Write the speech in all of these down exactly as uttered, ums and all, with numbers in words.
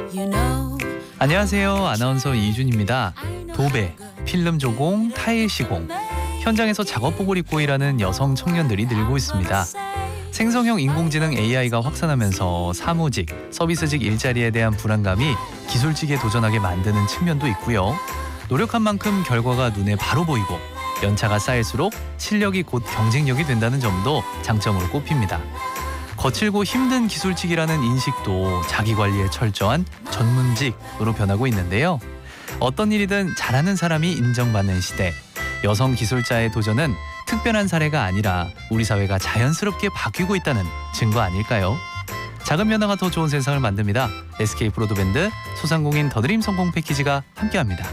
안녕하세요. 아나운서 이준입니다. 도배, 필름 조공, 타일 시공, 현장에서 작업복을 입고 일하는 여성 청년들이 늘고 있습니다. 생성형 인공지능 에이아이가 확산하면서 사무직, 서비스직 일자리에 대한 불안감이 기술직에 도전하게 만드는 측면도 있고요. 노력한 만큼 결과가 눈에 바로 보이고 연차가 쌓일수록 실력이 곧 경쟁력이 된다는 점도 장점으로 꼽힙니다. 거칠고 힘든 기술직이라는 인식도 자기관리에 철저한 전문직으로 변하고 있는데요. 어떤 일이든 잘하는 사람이 인정받는 시대, 여성 기술자의 도전은 특별한 사례가 아니라 우리 사회가 자연스럽게 바뀌고 있다는 증거 아닐까요? 작은 변화가 더 좋은 세상을 만듭니다. 에스케이 브로드밴드 소상공인 더드림 성공 패키지가 함께합니다.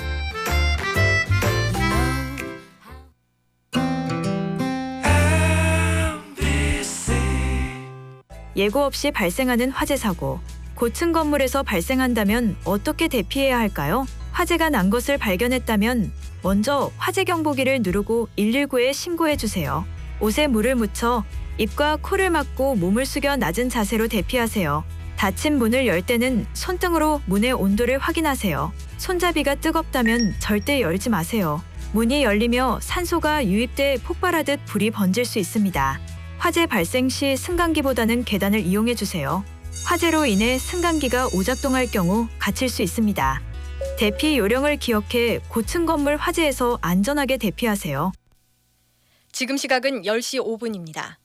예고 없이 발생하는 화재 사고. 고층 건물에서 발생한다면 어떻게 대피해야 할까요? 화재가 난 것을 발견했다면 먼저 화재 경보기를 누르고 일일구에 신고해 주세요. 옷에 물을 묻혀 입과 코를 막고 몸을 숙여 낮은 자세로 대피하세요. 닫힌 문을 열 때는 손등으로 문의 온도를 확인하세요. 손잡이가 뜨겁다면 절대 열지 마세요. 문이 열리며 산소가 유입돼 폭발하듯 불이 번질 수 있습니다. 화재 발생 시 승강기보다는 계단을 이용해 주세요. 화재로 인해 승강기가 오작동할 경우 갇힐 수 있습니다. 대피 요령을 기억해 고층 건물 화재에서 안전하게 대피하세요. 지금 시각은 열 시 오 분입니다.